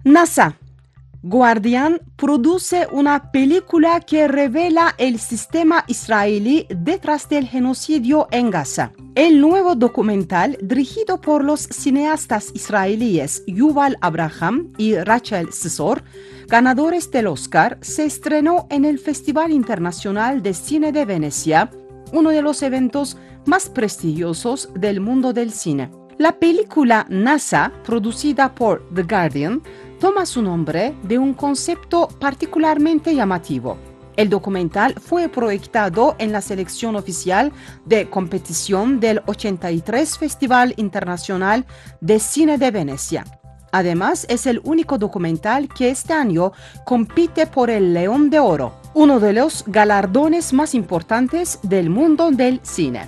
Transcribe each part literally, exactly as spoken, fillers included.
NASA Guardian produce una película que revela el sistema israelí detrás del genocidio en Gaza. El nuevo documental, dirigido por los cineastas israelíes Yuval Abraham y Rachel Sisor, ganadores del Oscar, se estrenó en el Festival Internacional de Cine de Venecia, uno de los eventos más prestigiosos del mundo del cine. La película NASA, producida por The Guardian, toma su nombre de un concepto particularmente llamativo. El documental fue proyectado en la selección oficial de competición del ochenta y tres Festival Internacional de Cine de Venecia. Además, es el único documental que este año compite por el León de Oro, uno de los galardones más importantes del mundo del cine.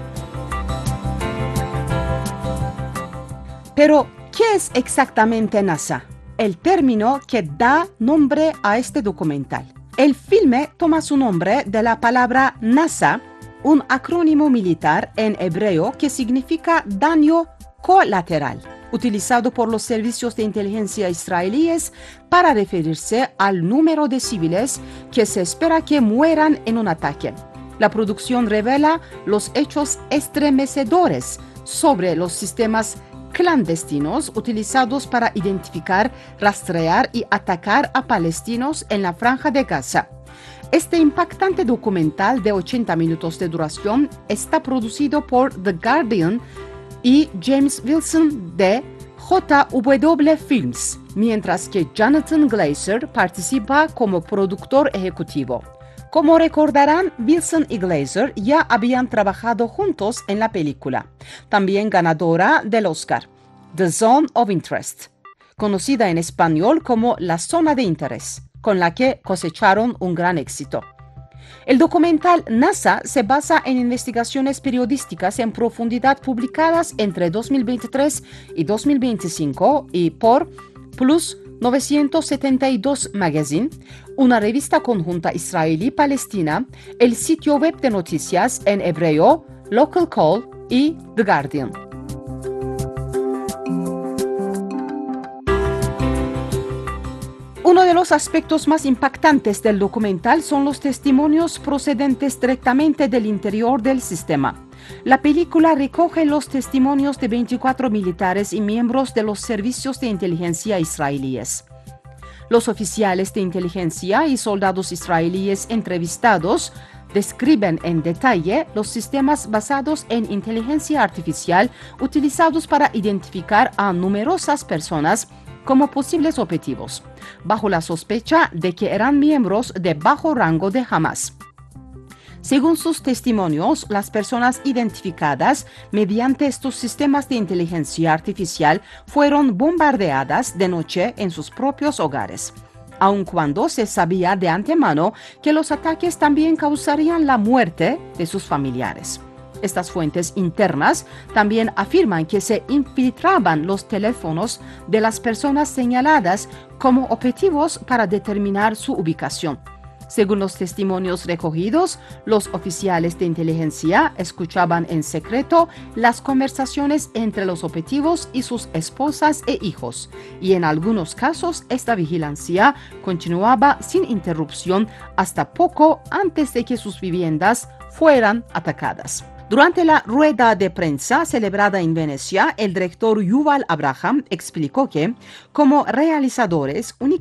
Pero, ¿qué es exactamente NASA? El término que da nombre a este documental. El filme toma su nombre de la palabra NASA, un acrónimo militar en hebreo que significa daño colateral, utilizado por los servicios de inteligencia israelíes para referirse al número de civiles que se espera que mueran en un ataque. La producción revela los hechos estremecedores sobre los sistemas clandestinos utilizados para identificar, rastrear y atacar a palestinos en la Franja de Gaza. Este impactante documental de ochenta minutos de duración está producido por The Guardian y James Wilson de J W Films, mientras que Jonathan Glazer participa como productor ejecutivo. Como recordarán, Wilson y Glazer ya habían trabajado juntos en la película, también ganadora del Oscar, The Zone of Interest, conocida en español como La Zona de Interés, con la que cosecharon un gran éxito. El documental NASA se basa en investigaciones periodísticas en profundidad publicadas entre dos mil veintitrés y dos mil veinticinco y por Plus novecientos setenta y dos Magazine, una revista conjunta israelí-palestina, el sitio web de noticias en hebreo, Local Call y The Guardian. Uno de los aspectos más impactantes del documental son los testimonios procedentes directamente del interior del sistema. La película recoge los testimonios de veinticuatro militares y miembros de los servicios de inteligencia israelíes. Los oficiales de inteligencia y soldados israelíes entrevistados describen en detalle los sistemas basados en inteligencia artificial utilizados para identificar a numerosas personas como posibles objetivos, bajo la sospecha de que eran miembros de bajo rango de Hamas. Según sus testimonios, las personas identificadas mediante estos sistemas de inteligencia artificial fueron bombardeadas de noche en sus propios hogares, aun cuando se sabía de antemano que los ataques también causarían la muerte de sus familiares. Estas fuentes internas también afirman que se infiltraban los teléfonos de las personas señaladas como objetivos para determinar su ubicación. Según los testimonios recogidos, los oficiales de inteligencia escuchaban en secreto las conversaciones entre los objetivos y sus esposas e hijos, y en algunos casos esta vigilancia continuaba sin interrupción hasta poco antes de que sus viviendas fueran atacadas. Durante la rueda de prensa celebrada en Venecia, el director Yuval Abraham explicó que, como realizadores, únicamente